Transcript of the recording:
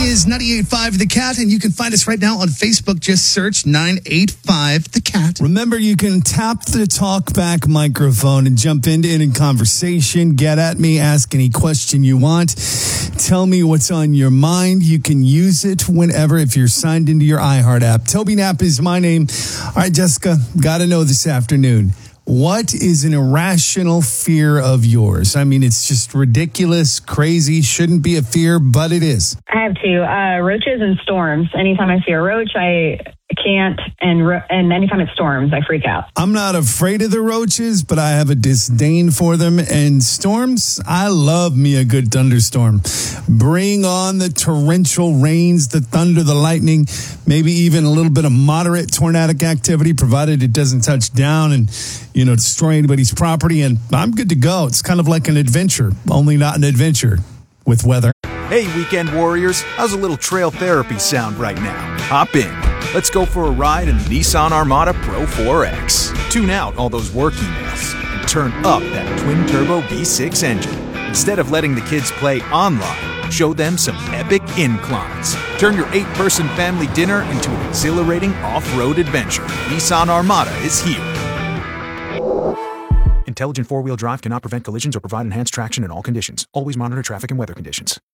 is 98.5 The Cat, and you can find us right now on Facebook. Just search 985 The Cat. Remember, you can tap the talkback microphone and jump into any conversation. Get at me, ask any question you want. Tell me what's on your mind. You can use it whenever if you're signed into your iHeart app. Toby Knapp is my name. All right, Jessica, got to know this afternoon. What is an irrational fear of yours? I mean, it's just ridiculous, crazy, shouldn't be a fear, but it is. I have two, roaches and storms. Anytime I see a roach, I can't, and anytime it storms, I freak out. I'm not afraid of the roaches, but I have a disdain for them. And storms, I love me a good thunderstorm. Bring on the torrential rains, the thunder, the lightning, maybe even a little bit of moderate tornadic activity, provided it doesn't touch down and, destroy anybody's property. And I'm good to go. It's kind of like an adventure, only not an adventure with weather. Hey, weekend warriors, how's a little trail therapy sound right now? Hop in. Let's go for a ride in the Nissan Armada Pro 4X. Tune out all those work emails and turn up that twin-turbo V6 engine. Instead of letting the kids play online, show them some epic inclines. Turn your 8-person family dinner into an exhilarating off-road adventure. Nissan Armada is here. Intelligent four-wheel drive cannot prevent collisions or provide enhanced traction in all conditions. Always monitor traffic and weather conditions.